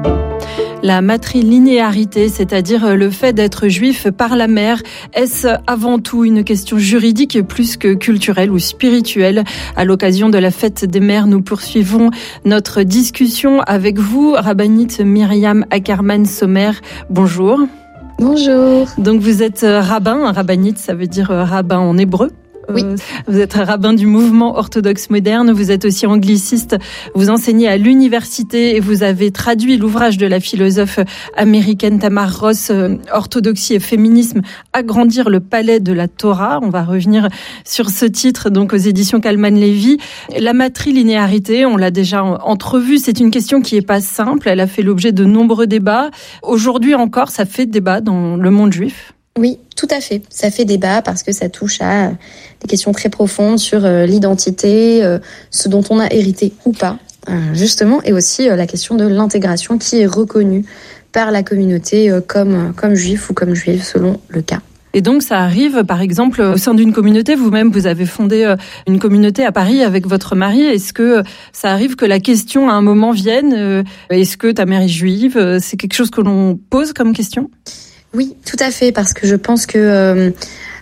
La matrilinéarité, c'est-à-dire le fait d'être juif par la mère, est-ce avant tout une question juridique plus que culturelle ou spirituelle? À l'occasion de la fête des mères, nous poursuivons notre discussion avec vous, rabbinite Myriam Ackerman-Sommer. Bonjour. Bonjour. Donc vous êtes rabbin, rabbinite, ça veut dire rabbin en hébreu. Oui. Vous êtes rabbin du mouvement orthodoxe moderne, vous êtes aussi angliciste, vous enseignez à l'université et vous avez traduit l'ouvrage de la philosophe américaine Tamar Ross, Orthodoxie et féminisme, agrandir le palais de la Torah. On va revenir sur ce titre donc aux éditions Kalman Levy. La matrilinéarité, on l'a déjà entrevue, c'est une question qui est pas simple, elle a fait l'objet de nombreux débats. Aujourd'hui encore, ça fait débat dans le monde juif. Oui, tout à fait. Ça fait débat parce que ça touche à des questions très profondes sur l'identité, ce dont on a hérité ou pas, justement, et aussi la question de l'intégration qui est reconnue par la communauté comme juif ou comme juive selon le cas. Et donc ça arrive, par exemple, au sein d'une communauté, vous-même vous avez fondé une communauté à Paris avec votre mari. Est-ce que ça arrive que la question à un moment vienne, est-ce que ta mère est juive? C'est quelque chose que l'on pose comme question? Oui, tout à fait, parce que je pense que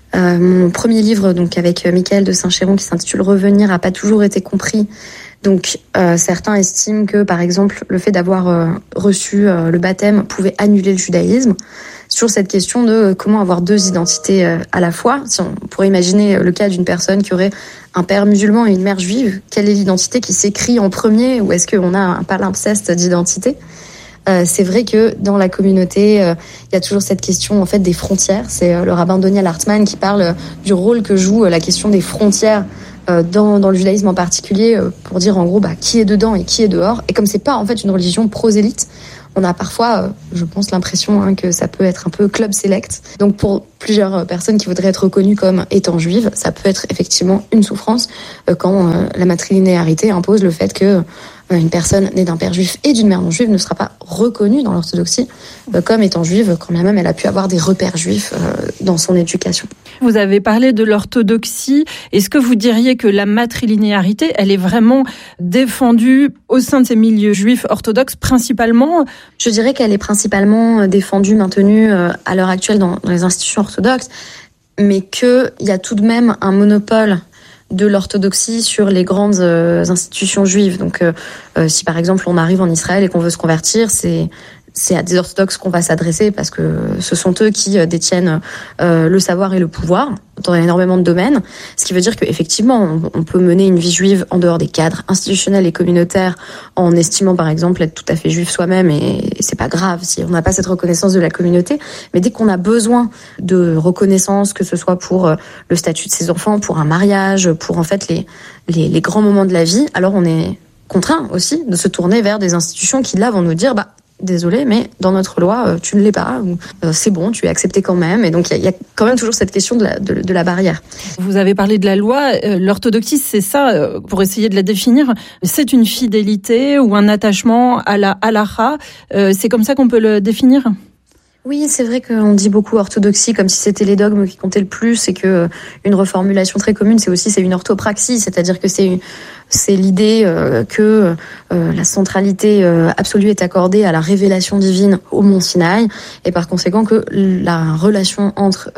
mon premier livre, donc avec Michael de Saint-Chéron, qui s'intitule Revenir, a pas toujours été compris. Donc certains estiment que, par exemple, le fait d'avoir reçu le baptême pouvait annuler le judaïsme. Sur cette question de comment avoir deux identités à la fois. Si on pourrait imaginer le cas d'une personne qui aurait un père musulman et une mère juive, quelle est l'identité qui s'écrit en premier, ou est-ce qu'on a un palimpseste d'identité? C'est vrai que dans la communauté, il y a toujours cette question en fait des frontières. C'est le rabbin Doniel Hartman qui parle du rôle que joue la question des frontières dans le judaïsme en particulier, pour dire en gros qui est dedans et qui est dehors. Et comme c'est pas en fait une religion prosélyte, on a parfois, je pense, l'impression que ça peut être un peu club select. Donc pour plusieurs personnes qui voudraient être reconnues comme étant juives, ça peut être effectivement une souffrance quand la matrilinéarité impose le fait que une personne née d'un père juif et d'une mère non juive ne sera pas reconnue dans l'orthodoxie comme étant juive, quand bien même elle a pu avoir des repères juifs dans son éducation. Vous avez parlé de l'orthodoxie. Est-ce que vous diriez que la matrilinéarité, elle est vraiment défendue au sein de ces milieux juifs orthodoxes principalement? Je dirais qu'elle est principalement défendue, maintenue à l'heure actuelle dans les institutions orthodoxes, mais qu'il y a tout de même un monopole de l'orthodoxie sur les grandes institutions juives. Donc, si par exemple on arrive en Israël et qu'on veut se convertir, c'est à des orthodoxes qu'on va s'adresser parce que ce sont eux qui détiennent le savoir et le pouvoir dans énormément de domaines. Ce qui veut dire qu'effectivement, on peut mener une vie juive en dehors des cadres institutionnels et communautaires en estimant par exemple être tout à fait juif soi-même, et c'est pas grave si on n'a pas cette reconnaissance de la communauté. Mais dès qu'on a besoin de reconnaissance, que ce soit pour le statut de ses enfants, pour un mariage, pour en fait les grands moments de la vie, alors on est contraint aussi de se tourner vers des institutions qui là vont nous dire désolé, mais dans notre loi, tu ne l'es pas, ou c'est bon, tu es accepté quand même. Et donc, il y a quand même toujours cette question de la barrière. Vous avez parlé de la loi. L'orthodoxie, c'est ça, pour essayer de la définir, c'est une fidélité ou un attachement à la halakha. C'est comme ça qu'on peut le définir ? Oui, c'est vrai qu'on dit beaucoup orthodoxie comme si c'était les dogmes qui comptaient le plus, et que une reformulation très commune, c'est une orthopraxie, c'est-à-dire que c'est l'idée que la centralité absolue est accordée à la révélation divine au mont Sinaï, et par conséquent que la relation entre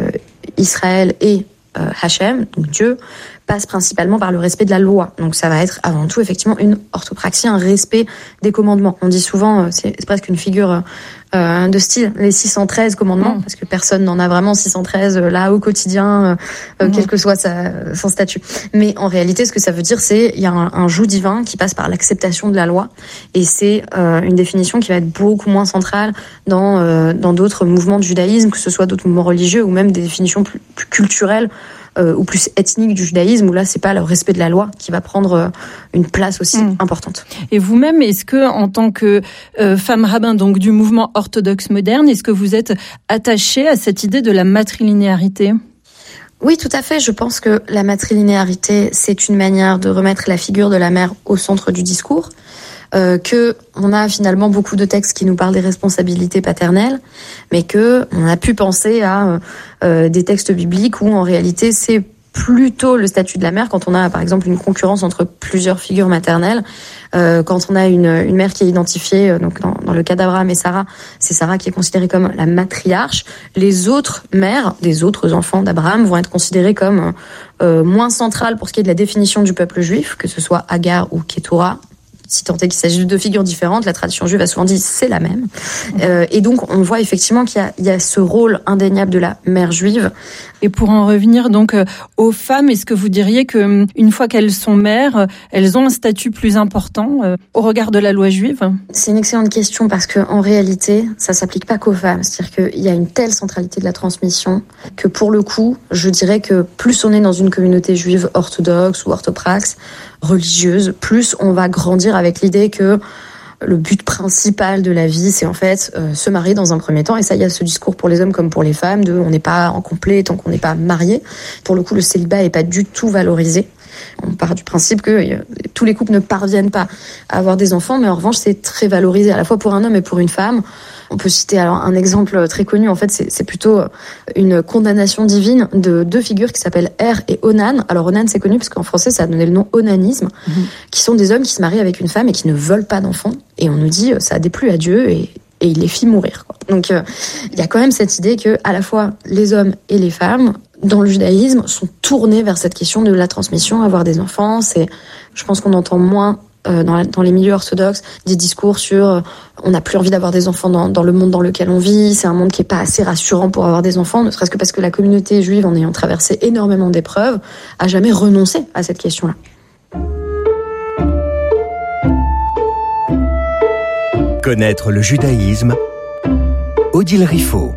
Israël et Hachem, donc Dieu, passe principalement par le respect de la loi. Donc ça va être avant tout effectivement une orthopraxie, un respect des commandements. On dit souvent, c'est presque une figure de style, les 613 commandements, parce que personne n'en a vraiment 613 là au quotidien, quel que soit son statut. Mais en réalité, ce que ça veut dire, c'est il y a un joug divin qui passe par l'acceptation de la loi, et c'est une définition qui va être beaucoup moins centrale dans d'autres mouvements de judaïsme, que ce soit d'autres mouvements religieux ou même des définitions plus culturelles ou plus ethnique du judaïsme, où là c'est pas le respect de la loi qui va prendre une place aussi importante. Et vous-même, est-ce que en tant que femme rabbin donc du mouvement orthodoxe moderne, est-ce que vous êtes attachée à cette idée de la matrilinéarité ? Oui, tout à fait. Je pense que la matrilinéarité, c'est une manière de remettre la figure de la mère au centre du discours. Que on a finalement beaucoup de textes qui nous parlent des responsabilités paternelles, mais que on a pu penser à des textes bibliques où en réalité c'est plutôt le statut de la mère quand on a, par exemple, une concurrence entre plusieurs figures maternelles. Quand on a une mère qui est identifiée, donc dans le cas d'Abraham et Sarah, c'est Sarah qui est considérée comme la matriarche. Les autres mères des autres enfants d'Abraham vont être considérées comme moins centrales pour ce qui est de la définition du peuple juif, que ce soit Agar ou Ketura. Si tant est qu'il s'agit de deux figures différentes, la tradition juive a souvent dit c'est la même. Et donc on voit effectivement qu'il y a ce rôle indéniable de la mère juive. Et pour en revenir donc aux femmes, est-ce que vous diriez que une fois qu'elles sont mères, elles ont un statut plus important au regard de la loi juive ? C'est une excellente question parce que en réalité, ça s'applique pas qu'aux femmes. C'est-à-dire qu'il y a une telle centralité de la transmission que pour le coup, je dirais que plus on est dans une communauté juive orthodoxe ou orthopraxe, religieuse, plus on va grandir avec l'idée que le but principal de la vie, c'est en fait se marier dans un premier temps. Et ça, il y a ce discours pour les hommes comme pour les femmes de on n'est pas en complet tant qu'on n'est pas marié. Pour le coup, le célibat est pas du tout valorisé. On part du principe que tous les couples ne parviennent pas à avoir des enfants, mais en revanche, c'est très valorisé à la fois pour un homme et pour une femme. On peut citer alors un exemple très connu, en fait, c'est plutôt une condamnation divine de deux figures qui s'appellent Er et Onan. Alors Onan, c'est connu parce qu'en français, ça a donné le nom onanisme, qui sont des hommes qui se marient avec une femme et qui ne veulent pas d'enfants. Et on nous dit, ça a déplu à Dieu et il les fit mourir, quoi. Donc, il y a quand même cette idée que, à la fois, les hommes et les femmes, dans le judaïsme, sont tournés vers cette question de la transmission, avoir des enfants. Je pense qu'on entend moins dans les milieux orthodoxes des discours sur on n'a plus envie d'avoir des enfants dans le monde dans lequel on vit, c'est un monde qui est pas assez rassurant pour avoir des enfants, ne serait-ce que parce que la communauté juive, en ayant traversé énormément d'épreuves, a jamais renoncé à cette question-là. Connaître le judaïsme, Odile Riffaut.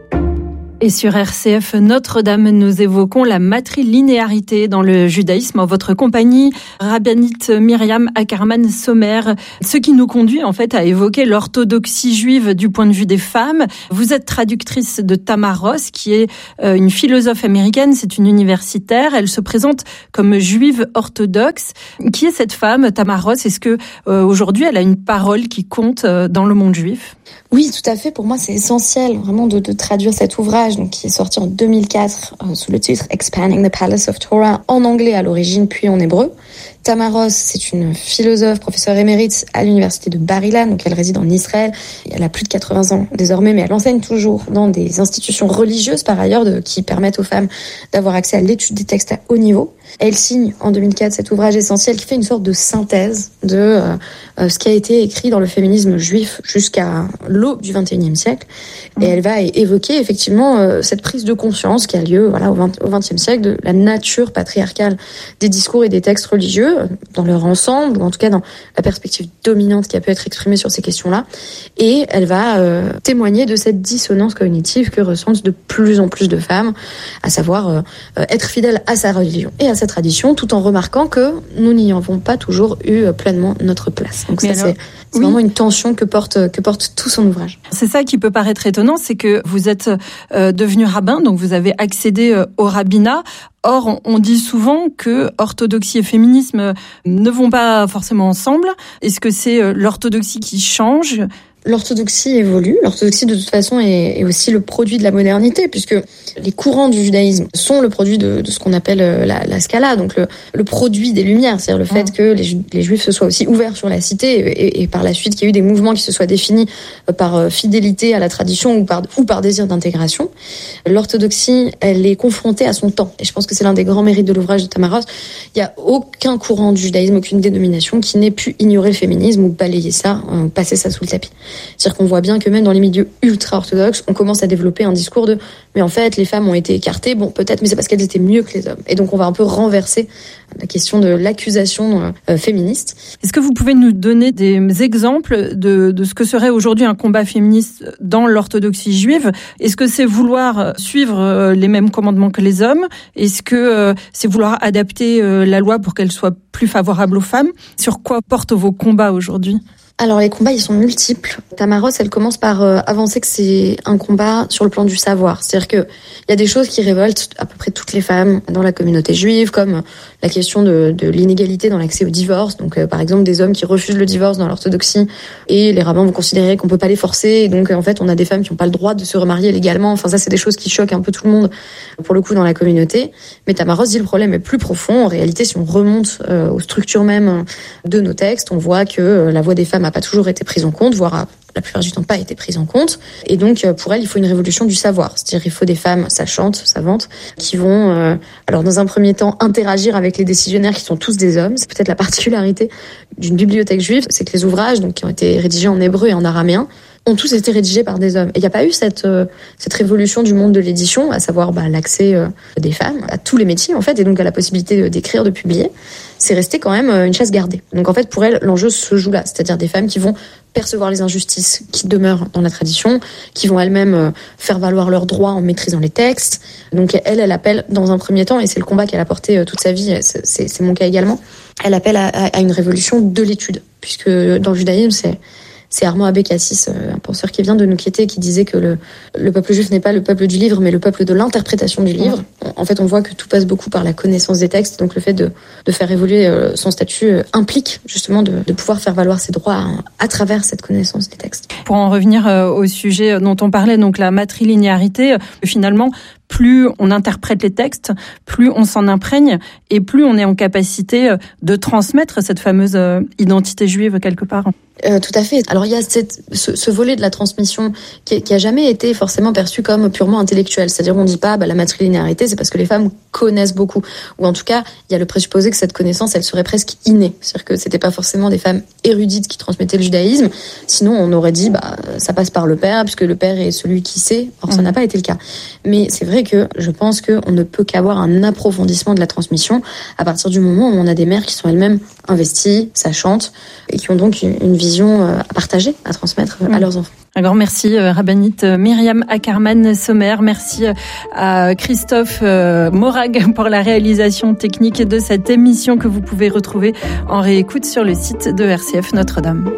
Et sur RCF Notre-Dame, nous évoquons la matrilinéarité dans le judaïsme en votre compagnie, rabbinite Myriam Ackerman-Sommer. Ce qui nous conduit en fait à évoquer l'orthodoxie juive du point de vue des femmes. Vous êtes traductrice de Tamar Ross, qui est une philosophe américaine, c'est une universitaire. Elle se présente comme juive orthodoxe. Qui est cette femme, Tamar Ross ? Est-ce que aujourd'hui elle a une parole qui compte dans le monde juif ? Oui, tout à fait. Pour moi, c'est essentiel vraiment de traduire cet ouvrage donc, qui est sorti en 2004 sous le titre « Expanding the Palace of Torah » en anglais à l'origine, puis en hébreu. Tamar Ross, c'est une philosophe, professeure émérite à l'université de Bar-Ilan, donc elle réside en Israël. Elle a plus de 80 ans désormais, mais elle enseigne toujours dans des institutions religieuses par ailleurs qui permettent aux femmes d'avoir accès à l'étude des textes à haut niveau. Elle signe en 2004 cet ouvrage essentiel qui fait une sorte de synthèse de ce qui a été écrit dans le féminisme juif jusqu'à l'aube du XXIe siècle. Et elle va évoquer effectivement cette prise de conscience qui a lieu au XXe siècle de la nature patriarcale des discours et des textes religieux dans leur ensemble, ou en tout cas dans la perspective dominante qui a pu être exprimée sur ces questions-là. Et elle va témoigner de cette dissonance cognitive que ressentent de plus en plus de femmes, à savoir être fidèle à sa religion et à sa tradition, tout en remarquant que nous n'y avons pas toujours eu pleinement notre place. Donc c'est vraiment une tension que porte tout son ouvrage. C'est ça qui peut paraître étonnant, c'est que vous êtes devenu rabbin, donc vous avez accédé au rabbinat. Or, on dit souvent que orthodoxie et féminisme ne vont pas forcément ensemble. Est-ce que c'est l'orthodoxie qui change ? L'orthodoxie évolue. L'orthodoxie, de toute façon, est aussi le produit de la modernité, puisque les courants du judaïsme sont le produit de ce qu'on appelle la Scala, donc le produit des Lumières, c'est-à-dire le fait que les Juifs se soient aussi ouverts sur la cité, et par la suite qu'il y a eu des mouvements qui se soient définis par fidélité à la tradition ou par désir d'intégration. L'orthodoxie, elle est confrontée à son temps, et je pense que c'est l'un des grands mérites de l'ouvrage de Tamar Ross. Il n'y a aucun courant du judaïsme, aucune dénomination qui n'ait pu ignorer le féminisme ou balayer ça, passer ça sous le tapis. C'est-à-dire qu'on voit bien que même dans les milieux ultra-orthodoxes, on commence à développer un discours de « mais en fait, les femmes ont été écartées, bon peut-être, mais c'est parce qu'elles étaient mieux que les hommes ». Et donc on va un peu renverser la question de l'accusation féministe. Est-ce que vous pouvez nous donner des exemples de ce que serait aujourd'hui un combat féministe dans l'orthodoxie juive ? Est-ce que c'est vouloir suivre les mêmes commandements que les hommes ? Est-ce que c'est vouloir adapter la loi pour qu'elle soit plus favorable aux femmes ? Sur quoi portent vos combats aujourd'hui ? Alors les combats, ils sont multiples. Tamar Ross, elle commence par avancer que c'est un combat sur le plan du savoir. C'est-à-dire que il y a des choses qui révoltent à peu près toutes les femmes dans la communauté juive, comme la question de l'inégalité dans l'accès au divorce. Donc par exemple des hommes qui refusent le divorce dans l'orthodoxie et les rabbins vont considérer qu'on peut pas les forcer. Et donc en fait on a des femmes qui n'ont pas le droit de se remarier légalement. Enfin ça c'est des choses qui choquent un peu tout le monde pour le coup dans la communauté. Mais Tamar Ross dit le problème est plus profond. En réalité si on remonte aux structures même de nos textes, on voit que la voix des femmes n'a pas toujours été prise en compte, voire la plupart du temps pas été prise en compte. Et donc, pour elle, il faut une révolution du savoir. C'est-à-dire, il faut des femmes sachantes, savantes, qui vont, alors dans un premier temps, interagir avec les décisionnaires qui sont tous des hommes. C'est peut-être la particularité d'une bibliothèque juive, c'est que les ouvrages, donc, qui ont été rédigés en hébreu et en araméen, ont tous été rédigés par des hommes. Et il n'y a pas eu cette révolution du monde de l'édition, à savoir l'accès des femmes à tous les métiers, en fait, et donc à la possibilité d'écrire, de publier. C'est resté quand même une chasse gardée. Donc en fait, pour elle, l'enjeu se joue là, c'est-à-dire des femmes qui vont percevoir les injustices qui demeurent dans la tradition, qui vont elles-mêmes faire valoir leurs droits en maîtrisant les textes. Donc elle appelle dans un premier temps, et c'est le combat qu'elle a porté toute sa vie, c'est mon cas également, elle appelle à une révolution de l'étude, puisque dans le judaïsme, c'est Armand Abécassis, un penseur qui vient de nous quitter, qui disait que le peuple juif n'est pas le peuple du livre, mais le peuple de l'interprétation du livre. En fait, on voit que tout passe beaucoup par la connaissance des textes, donc le fait de faire évoluer son statut implique justement de pouvoir faire valoir ses droits à travers cette connaissance des textes. Pour en revenir au sujet dont on parlait, donc la matrilinéarité, finalement, plus on interprète les textes, plus on s'en imprègne et plus on est en capacité de transmettre cette fameuse identité juive quelque part. Tout à fait. Alors il y a ce volet de la transmission qui a jamais été forcément perçu comme purement intellectuel. C'est-à-dire on dit pas la matrilinéarité, c'est parce que les femmes connaissent beaucoup. Ou en tout cas, il y a le présupposé que cette connaissance, elle serait presque innée. C'est-à-dire que c'était pas forcément des femmes érudites qui transmettaient le judaïsme. Sinon, on aurait dit ça passe par le père, puisque le père est celui qui sait. Or, ça n'a pas été le cas. Mais c'est vrai que je pense qu'on ne peut qu'avoir un approfondissement de la transmission à partir du moment où on a des mères qui sont elles-mêmes investies, sachantes, et qui ont donc une vision à partager, à transmettre à leurs enfants. Un grand merci, rabbinite Myriam Ackerman-Sommer. Merci à Christophe Morag pour la réalisation technique de cette émission que vous pouvez retrouver en réécoute sur le site de RCF Notre-Dame.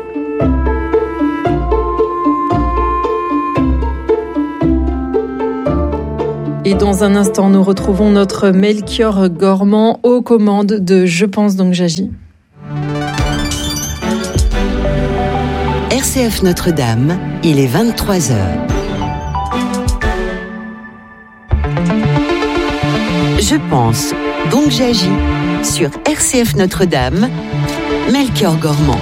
Et dans un instant, nous retrouvons notre Melchior Gormand aux commandes de Je pense donc j'agis. RCF Notre-Dame, il est 23h. Je pense, donc j'agis. Sur RCF Notre-Dame, Melchior Gormand.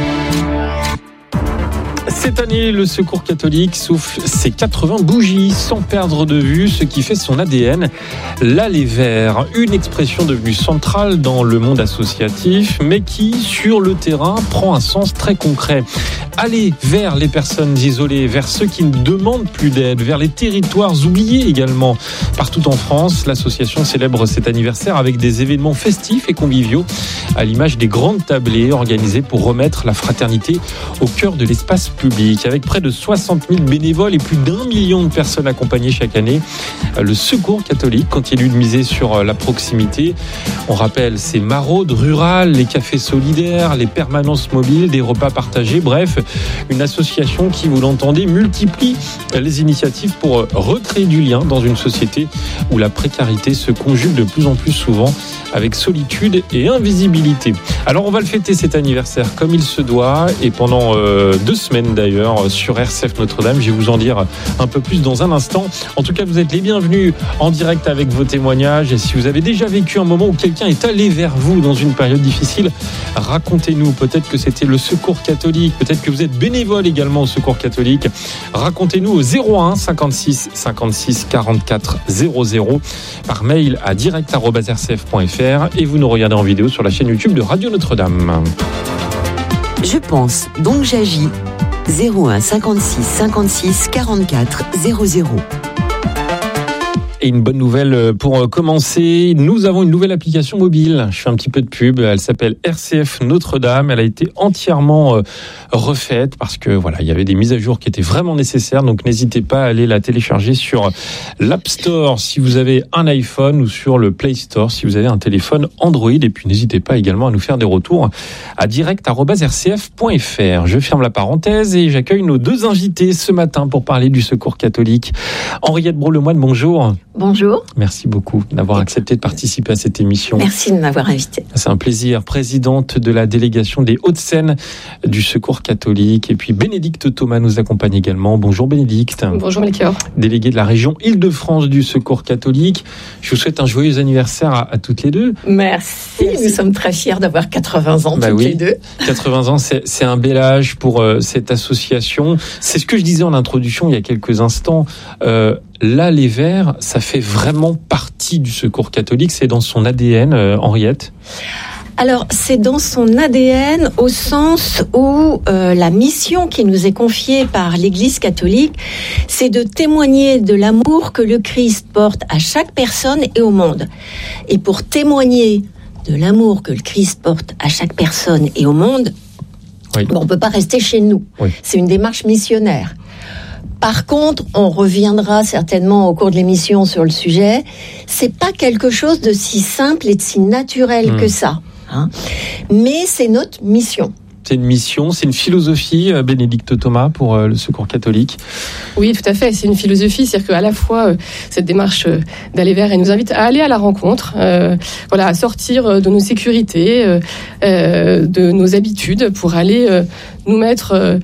Cette année, le Secours catholique souffle ses 80 bougies sans perdre de vue ce qui fait son ADN, l'aller vers. Une expression devenue centrale dans le monde associatif, mais qui, sur le terrain, prend un sens très concret. Aller vers les personnes isolées, vers ceux qui ne demandent plus d'aide, vers les territoires oubliés également. Partout en France, l'association célèbre cet anniversaire avec des événements festifs et conviviaux, à l'image des grandes tablées organisées pour remettre la fraternité au cœur de l'espace public. Avec près de 60 000 bénévoles et plus d'1 million de personnes accompagnées chaque année, le Secours catholique continue de miser sur la proximité. On rappelle ces maraudes rurales, les cafés solidaires, les permanences mobiles, des repas partagés, bref, une association qui, vous l'entendez, multiplie les initiatives pour recréer du lien dans une société où la précarité se conjugue de plus en plus souvent avec solitude et invisibilité. Alors on va le fêter cet anniversaire comme il se doit et pendant 2 semaines d'ailleurs sur RCF Notre-Dame. Je vais vous en dire un peu plus dans un instant. En tout cas, vous êtes les bienvenus en direct avec vos témoignages. Et si vous avez déjà vécu un moment où quelqu'un est allé vers vous dans une période difficile, racontez-nous. Peut-être que c'était le Secours catholique. Peut-être que vous êtes bénévole également au Secours catholique. Racontez-nous au 01 56 56 44 00 par mail à direct@rcf.fr et vous nous regardez en vidéo sur la chaîne YouTube de Radio Notre-Dame. Je pense, donc j'agis. 01 56 56 44 00. Et une bonne nouvelle pour commencer, nous avons une nouvelle application mobile. Je fais un petit peu de pub, elle s'appelle RCF Notre-Dame. Elle a été entièrement refaite parce que voilà, il y avait des mises à jour qui étaient vraiment nécessaires. Donc n'hésitez pas à aller la télécharger sur l'App Store si vous avez un iPhone ou sur le Play Store si vous avez un téléphone Android. Et puis n'hésitez pas également à nous faire des retours à direct@rcf.fr. Je ferme la parenthèse et j'accueille nos deux invités ce matin pour parler du Secours catholique. Henriette Broulemoine, bonjour. Bonjour. Merci beaucoup d'avoir accepté de participer à cette émission. Merci de m'avoir invité. C'est un plaisir. Présidente de la délégation des Hauts-de-Seine du Secours catholique. Et puis Bénédicte Thomas nous accompagne également. Bonjour Bénédicte. Bonjour Melchior. Déléguée de la région Île-de-France du Secours catholique. Je vous souhaite un joyeux anniversaire à toutes les deux. Merci. Nous sommes très fiers d'avoir 80 ans toutes les deux. 80 ans, c'est un bel âge pour cette association. C'est ce que je disais en introduction il y a quelques instants. Là, les Verts, ça fait vraiment partie du Secours catholique. C'est dans son ADN, Henriette. Alors, c'est dans son ADN au sens où la mission qui nous est confiée par l'Église catholique, c'est de témoigner de l'amour que le Christ porte à chaque personne et au monde. Et pour témoigner de l'amour que le Christ porte à chaque personne et au monde, on ne peut pas rester chez nous. Oui. C'est une démarche missionnaire. Par contre, on reviendra certainement au cours de l'émission sur le sujet, c'est pas quelque chose de si simple et de si naturel que ça. Hein. Mais c'est notre mission. C'est une mission, c'est une philosophie, Bénédicte Thomas, pour le Secours catholique. Oui, tout à fait. C'est une philosophie, c'est-à-dire qu'à la fois, cette démarche d'aller vers, elle nous invite à aller à la rencontre, à sortir de nos sécurités, de nos habitudes, pour aller nous mettre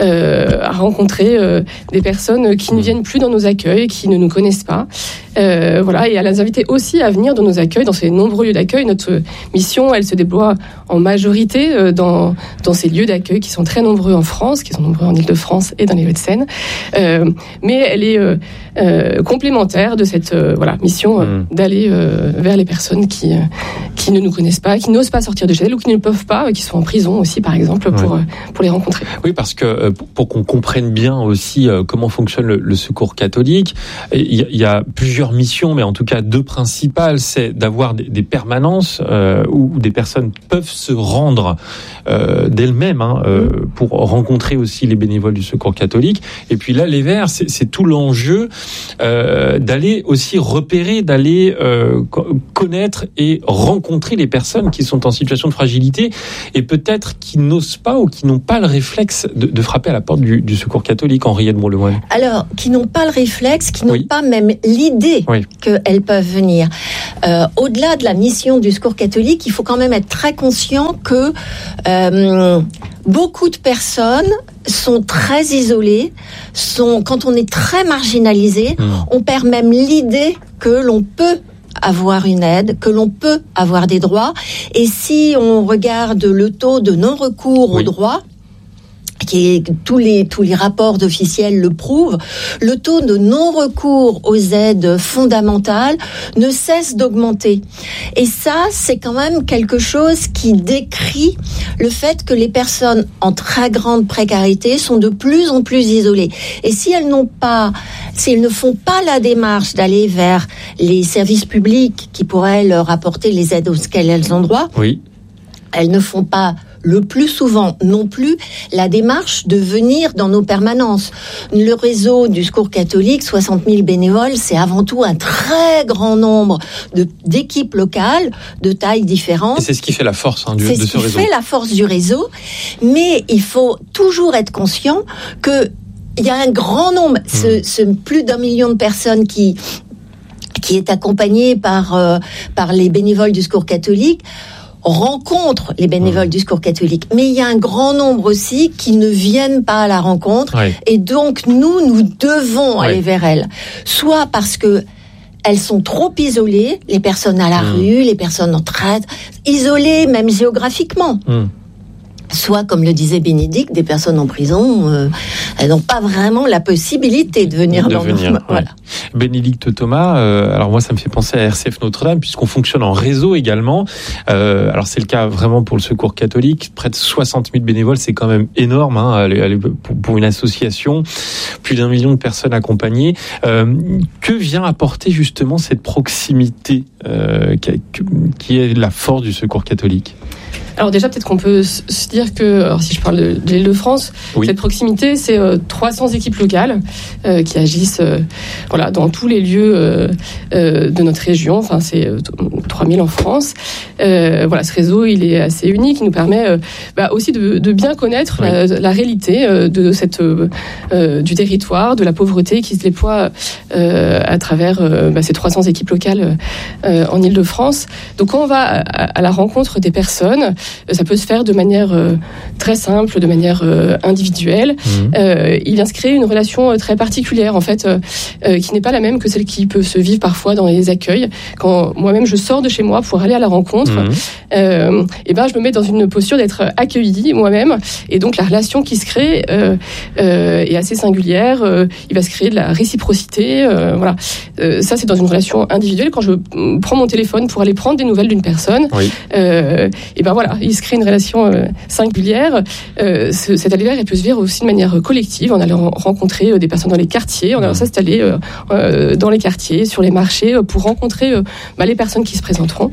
à rencontrer des personnes qui ne viennent plus dans nos accueils, qui ne nous connaissent pas. Et à les inviter aussi à venir dans nos accueils, dans ces nombreux lieux d'accueil. Notre mission, elle se déploie en majorité dans ces lieux d'accueil qui sont très nombreux en France, qui sont nombreux en Île-de-France et dans les Hauts-de-Seine. Mais elle est complémentaire de cette mission d'aller vers les personnes qui ne nous connaissent pas, qui n'osent pas sortir de chez elles ou qui ne peuvent pas, qui sont en prison aussi, par exemple, pour les rencontrer. Oui, parce que pour qu'on comprenne bien aussi comment fonctionne le Secours catholique, il y a plusieurs missions, mais en tout cas deux principales, c'est d'avoir des permanences où des personnes peuvent se rendre d'elles-mêmes pour rencontrer aussi les bénévoles du Secours catholique. Et puis là, les Verts, c'est tout l'enjeu d'aller aussi repérer, d'aller connaître et rencontrer les personnes qui sont en situation de fragilité et peut-être qui n'osent pas ou qui n'ont pas le réflexe de frapper à la porte du Secours catholique. Henriette Broulemoine. Alors, qui n'ont pas le réflexe, qui n'ont pas même l'idée qu'elles peuvent venir. Au-delà de la mission du Secours catholique, il faut quand même être très conscient que beaucoup de personnes sont très isolées, quand on est très marginalisé, on perd même l'idée que l'on peut avoir une aide, que l'on peut avoir des droits. Et si on regarde le taux de non-recours aux droits, tous les rapports officiels le prouvent, le taux de non-recours aux aides fondamentales ne cesse d'augmenter. Et ça, c'est quand même quelque chose qui décrit le fait que les personnes en très grande précarité sont de plus en plus isolées. Et si elles ne font pas la démarche d'aller vers les services publics qui pourraient leur apporter les aides auxquelles elles ont droit, elles ne font pas le plus souvent non plus la démarche de venir dans nos permanences. Le réseau du Secours catholique, 60 000 bénévoles, c'est avant tout un très grand nombre d'équipes locales de tailles différentes. Et c'est ce qui fait la force de ce réseau. C'est ce qui fait la force du réseau, mais il faut toujours être conscient que il y a un grand nombre, ce plus d'1 million de personnes qui est accompagné par les bénévoles du Secours catholique, rencontre les bénévoles du Secours catholique. Mais il y a un grand nombre aussi qui ne viennent pas à la rencontre. Et donc, nous devons aller vers elles. Soit parce que elles sont trop isolées, les personnes à la rue, les personnes en traite, isolées même géographiquement. soit, comme le disait Bénédicte, des personnes en prison, elles n'ont pas vraiment la possibilité de venir dans nos... Voilà. Bénédicte Thomas, alors moi ça me fait penser à RCF Notre-Dame, puisqu'on fonctionne en réseau également. Alors c'est le cas vraiment pour le Secours catholique, près de 60 000 bénévoles, c'est quand même énorme pour une association, plus d'1 million de personnes accompagnées. Que vient apporter justement cette proximité qui est la force du Secours catholique ? Alors déjà, peut-être qu'on peut se dire que, alors si je parle de l'Île-de-France, cette proximité, c'est 300 équipes locales qui agissent dans tous les lieux de notre région. Enfin, c'est 3000 en France. Ce réseau, il est assez unique. Il nous permet aussi de bien connaître la réalité du territoire, de la pauvreté qui se déploie à travers ces 300 équipes locales en Île-de-France. Donc, quand on va à la rencontre des personnes, ça peut se faire de manière très simple, de manière individuelle. Il vient se créer une relation très particulière, en fait, qui n'est pas la même que celle qui peut se vivre parfois dans les accueils. Quand moi-même je sors de chez moi pour aller à la rencontre, je me mets dans une posture d'être accueillie moi-même, et donc la relation qui se crée est assez singulière. Il va se créer de la réciprocité. Ça, c'est dans une relation individuelle. Quand je prends mon téléphone pour aller prendre des nouvelles d'une personne, il se crée une relation singulière. Cet aller-vers, il peut se vivre aussi de manière collective, en allant rencontrer des personnes dans les quartiers, en allant s'installer dans les quartiers, sur les marchés, pour rencontrer les personnes qui se présenteront.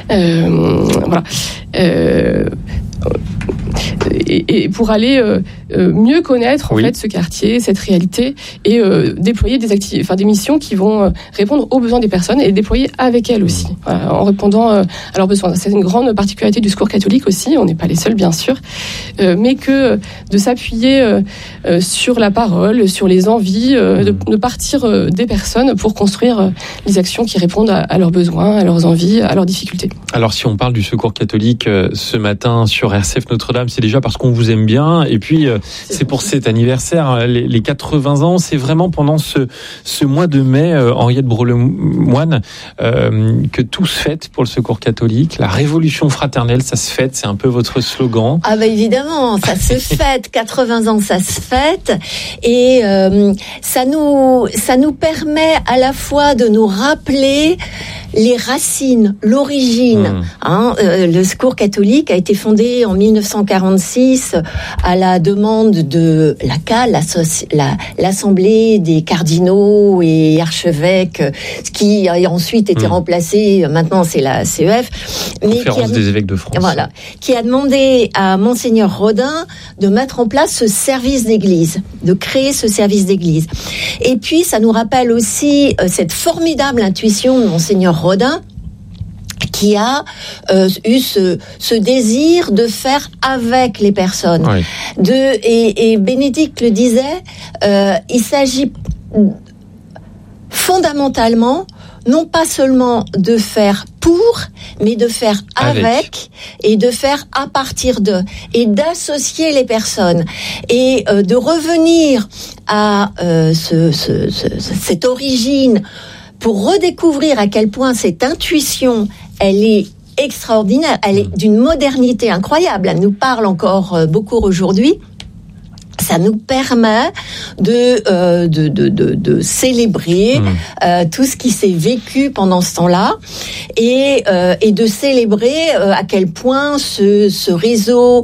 Et pour aller mieux connaître en fait ce quartier, cette réalité, et déployer des missions qui vont répondre aux besoins des personnes et déployer avec elles aussi, en répondant à leurs besoins. C'est une grande particularité du Secours catholique aussi, on n'est pas les seuls bien sûr, mais que de s'appuyer sur la parole, sur les envies, de partir des personnes pour construire les actions qui répondent à leurs besoins, à leurs envies, à leurs difficultés. Alors si on parle du Secours catholique ce matin sur RCF Notre-Dame, c'est déjà parce qu'on vous aime bien, et puis c'est pour cet anniversaire, les 80 ans, c'est vraiment pendant ce mois de mai, Henriette Brault-Lemoine, que tout se fête pour le Secours catholique. La révolution fraternelle, ça se fête, c'est un peu votre slogan. Ah évidemment, ça se fête, 80 ans, ça se fête, et ça nous permet à la fois de nous rappeler les racines, l'origine. Le Secours catholique a été fondé en 1946 à la demande de l'ACA, l'Assemblée des cardinaux et archevêques, qui a ensuite été remplacé, maintenant c'est la CEF. Conférence des évêques de France. Voilà, qui a demandé à Monseigneur Rodin de mettre en place ce service d'église, de créer ce service d'église. Et puis ça nous rappelle aussi cette formidable intuition de Monseigneur Rodin, qui a eu ce désir de faire avec les personnes. Et Bénédicte le disait, il s'agit fondamentalement non pas seulement de faire pour, mais de faire avec et de faire à partir de, et d'associer les personnes, et de revenir à cette origine, pour redécouvrir à quel point cette intuition, elle est extraordinaire, elle est d'une modernité incroyable, elle nous parle encore beaucoup aujourd'hui. Ça nous permet de célébrer tout ce qui s'est vécu pendant ce temps-là, et de célébrer à quel point ce réseau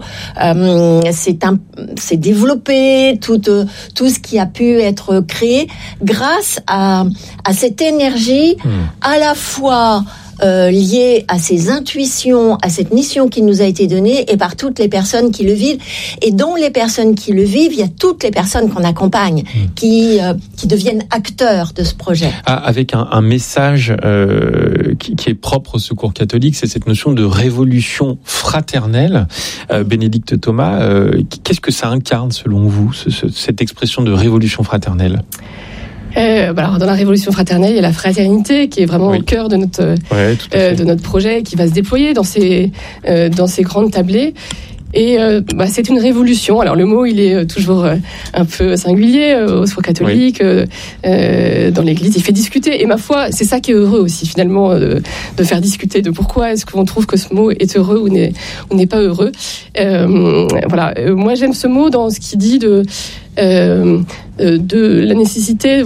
s'est développé, tout ce qui a pu être créé grâce à cette énergie à la fois lié à ces intuitions, à cette mission qui nous a été donnée, et par toutes les personnes qui le vivent. Et dans les personnes qui le vivent, il y a toutes les personnes qu'on accompagne, qui deviennent acteurs de ce projet. Avec un message qui est propre au Secours catholique, c'est cette notion de révolution fraternelle. Bénédicte Thomas, qu'est-ce que ça incarne selon vous, cette expression de révolution fraternelle ? Alors dans la révolution fraternelle, il y a la fraternité qui est vraiment au cœur de notre projet, qui va se déployer dans ces grandes tablées. Et c'est une révolution. Alors le mot, il est toujours un peu singulier au Secours catholique, dans l'Église, il fait discuter. Et ma foi, c'est ça qui est heureux aussi, finalement, de faire discuter de pourquoi est-ce qu'on trouve que ce mot est heureux ou n'est pas heureux. Moi, j'aime ce mot dans ce qu'il dit de la nécessité,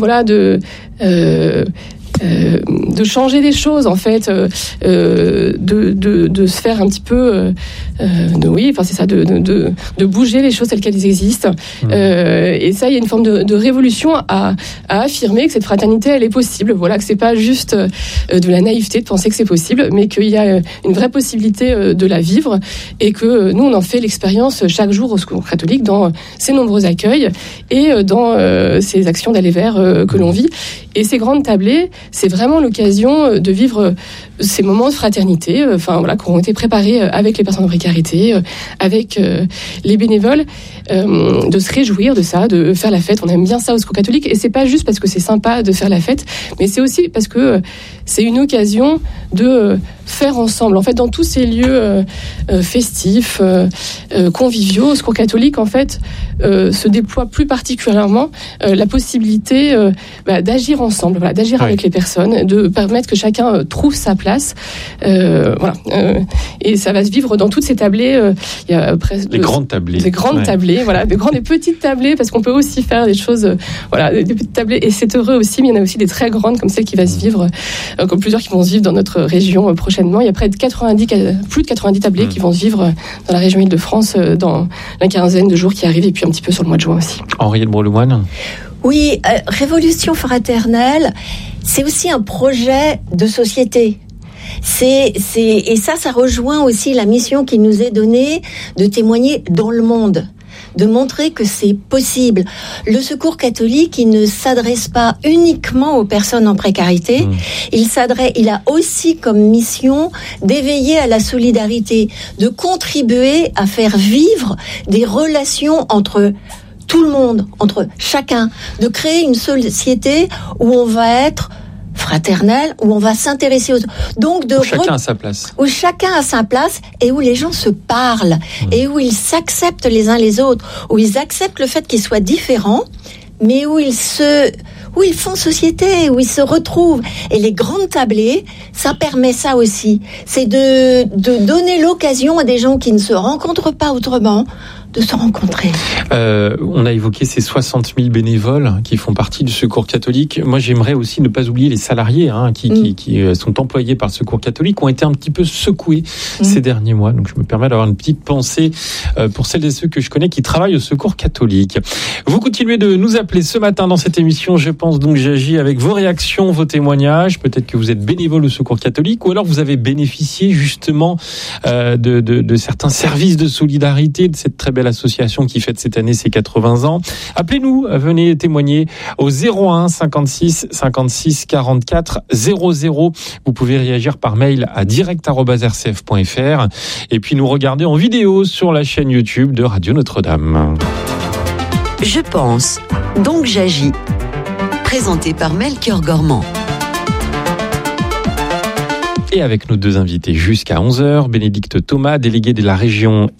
de changer les choses, en fait, de se faire un petit peu, de bouger les choses telles qu'elles existent. Et ça, il y a une forme de révolution à affirmer que cette fraternité, elle est possible. Voilà, que c'est pas juste de la naïveté de penser que c'est possible, mais qu'il y a une vraie possibilité de la vivre, et que nous, on en fait l'expérience chaque jour au Secours catholique dans ces nombreux accueils et dans ces actions d'aller vers que l'on vit. Et ces grandes tablées, c'est vraiment l'occasion de vivre ces moments de fraternité, qui ont été préparés avec les personnes en précarité, avec les bénévoles, de se réjouir de ça, de faire la fête. On aime bien ça au Secours catholique, et c'est pas juste parce que c'est sympa de faire la fête, mais c'est aussi parce que c'est une occasion de faire ensemble. En fait, dans tous ces lieux festifs, conviviaux, au Secours catholique, en fait, se déploie plus particulièrement la possibilité d'agir ensemble, d'agir avec les personnes, de permettre que chacun trouve sa place. Et ça va se vivre dans toutes ces tablées. Il y a presque les grandes tablées. Des grandes tablées, des grandes et petites tablées, parce qu'on peut aussi faire des choses, des petites tablées, et c'est heureux aussi, mais il y en a aussi des très grandes, comme celle qui va se vivre, comme plusieurs qui vont se vivre dans notre région prochainement. Il y a plus de 90 tablées qui vont se vivre dans la région Île-de-France dans la quinzaine de jours qui arrivent, et puis un petit peu sur le mois de juin aussi. Henriette Breulhouen. Oui, Révolution fraternelle, c'est aussi un projet de société. Et ça rejoint aussi la mission qui nous est donnée de témoigner dans le monde, de montrer que c'est possible. Le Secours catholique, il ne s'adresse pas uniquement aux personnes en précarité, il a aussi comme mission d'éveiller à la solidarité, de contribuer à faire vivre des relations entre tout le monde, entre chacun, de créer une société où on va être fraternel, où on va s'intéresser aux... Donc où chacun a sa place. Où chacun a sa place, et où les gens se parlent, et où ils s'acceptent les uns les autres, où ils acceptent le fait qu'ils soient différents, mais où ils font société, où ils se retrouvent. Et les grandes tablées, ça permet ça aussi. C'est de donner l'occasion à des gens qui ne se rencontrent pas autrement de se rencontrer. On a évoqué ces 60 000 bénévoles qui font partie du Secours catholique. Moi, j'aimerais aussi ne pas oublier les salariés qui sont employés par le Secours catholique, qui ont été un petit peu secoués ces derniers mois. Donc, je me permets d'avoir une petite pensée pour celles et ceux que je connais qui travaillent au Secours catholique. Vous continuez de nous appeler ce matin dans cette émission. Je pense donc j'agis, avec vos réactions, vos témoignages. Peut-être que vous êtes bénévole au Secours catholique, ou alors vous avez bénéficié justement de certains services de solidarité, de cette très belle association qui fête cette année ses 80 ans. Appelez-nous, venez témoigner au 01 56 56 44 00. Vous pouvez réagir par mail à direct@rcf.fr, et puis nous regarder en vidéo sur la chaîne YouTube de Radio Notre-Dame. Je pense, donc j'agis. Présenté par Melchior Gormand. Et avec nos deux invités jusqu'à 11h, Bénédicte Thomas, déléguée de la région